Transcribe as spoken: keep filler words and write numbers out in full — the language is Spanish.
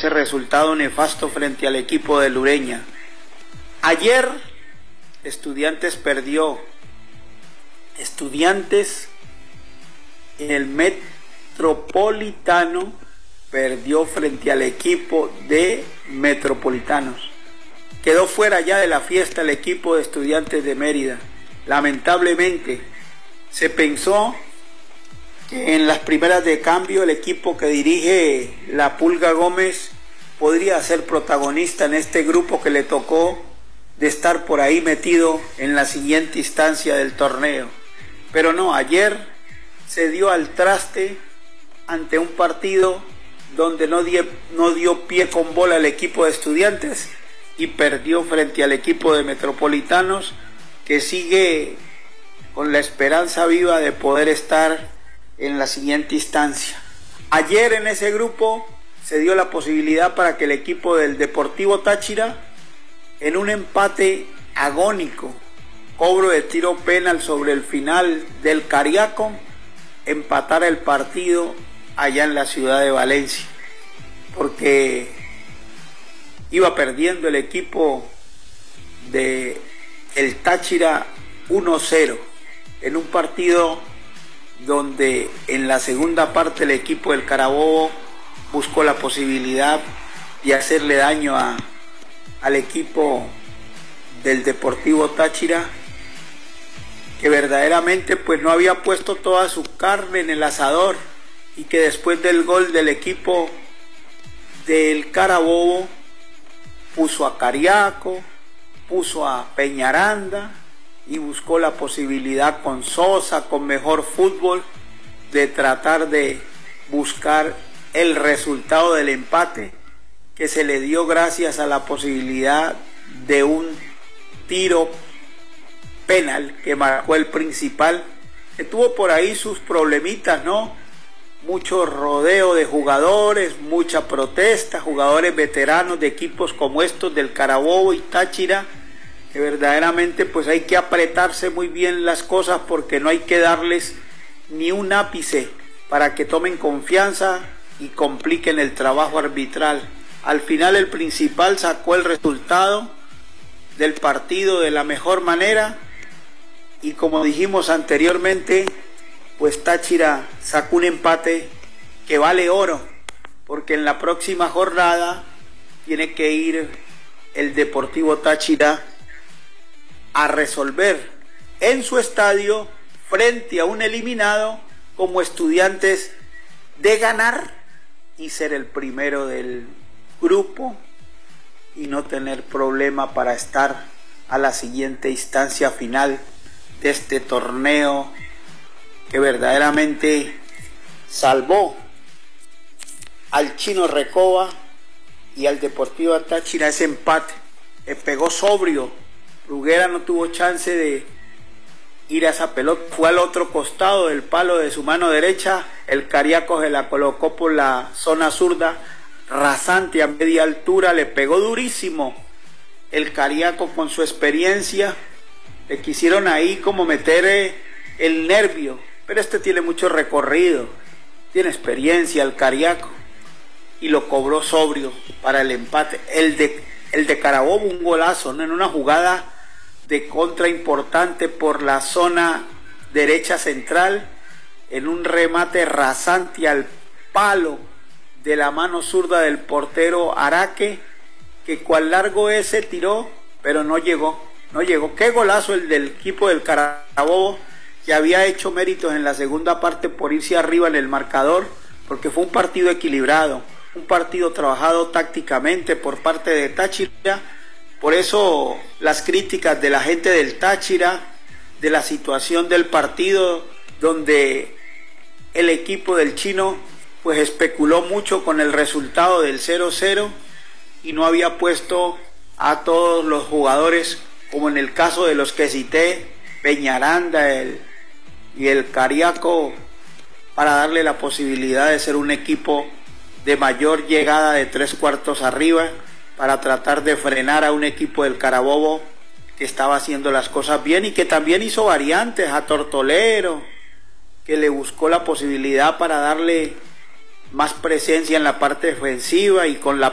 ese resultado nefasto frente al equipo de Lureña. Ayer Estudiantes perdió. Estudiantes en el Metropolitano perdió frente al equipo de Metropolitanos. Quedó fuera ya de la fiesta el equipo de Estudiantes de Mérida. Lamentablemente, se pensó que en las primeras de cambio el equipo que dirige la Pulga Gómez podría ser protagonista en este grupo que le tocó de estar por ahí metido en la siguiente instancia del torneo. Pero no, ayer se dio al traste ante un partido donde no dio, no dio pie con bola el equipo de Estudiantes y perdió frente al equipo de Metropolitanos, que sigue con la esperanza viva de poder estar en la siguiente instancia. Ayer en ese grupo se dio la posibilidad para que el equipo del Deportivo Táchira, en un empate agónico, cobro de tiro penal sobre el final del Cariaco, empatara el partido allá en la ciudad de Valencia, porque iba perdiendo el equipo de el Táchira uno cero en un partido donde en la segunda parte el equipo del Carabobo buscó la posibilidad de hacerle daño a, al equipo del Deportivo Táchira, que verdaderamente pues no había puesto toda su carne en el asador, y que después del gol del equipo del Carabobo puso a Cariaco, puso a Peñaranda y buscó la posibilidad con Sosa, con mejor fútbol, de tratar de buscar el resultado del empate, que se le dio gracias a la posibilidad de un tiro penal que marcó el principal, que tuvo por ahí sus problemitas, ¿no? Mucho rodeo de jugadores, mucha protesta, jugadores veteranos de equipos como estos del Carabobo y Táchira, que verdaderamente pues hay que apretarse muy bien las cosas, porque no hay que darles ni un ápice para que tomen confianza y compliquen el trabajo arbitral. Al final el principal sacó el resultado del partido de la mejor manera, y como dijimos anteriormente, pues Táchira sacó un empate que vale oro, porque en la próxima jornada tiene que ir el Deportivo Táchira a resolver en su estadio frente a un eliminado como Estudiantes, de ganar y ser el primero del grupo y no tener problema para estar a la siguiente instancia final de este torneo, que verdaderamente salvó al Chino Recoba y al Deportivo Táchira ese empate. Le pegó sobrio. Bruguera no tuvo chance de ir a esa pelota, fue al otro costado del palo de su mano derecha, el Cariaco se la colocó por la zona zurda, rasante a media altura, le pegó durísimo. El Cariaco, con su experiencia, le quisieron ahí como meter el nervio, pero este tiene mucho recorrido, tiene experiencia el Cariaco, y lo cobró sobrio para el empate. El de, el de Carabobo, un golazo, ¿no? En una jugada de contra importante por la zona derecha central, en un remate rasante al palo de la mano zurda del portero Araque, que cual largo ese tiró, pero no llegó, no llegó. Qué golazo el del equipo del Carabobo, que había hecho méritos en la segunda parte por irse arriba en el marcador, porque fue un partido equilibrado, un partido trabajado tácticamente por parte de Táchira. Por eso las críticas de la gente del Táchira, de la situación del partido, donde el equipo del Chino pues especuló mucho con el resultado del cero cero y no había puesto a todos los jugadores, como en el caso de los que cité, Peñaranda el, y el Cariaco, para darle la posibilidad de ser un equipo de mayor llegada de tres cuartos arriba, para tratar de frenar a un equipo del Carabobo que estaba haciendo las cosas bien y que también hizo variantes, a Tortolero, que le buscó la posibilidad para darle más presencia en la parte defensiva, y con la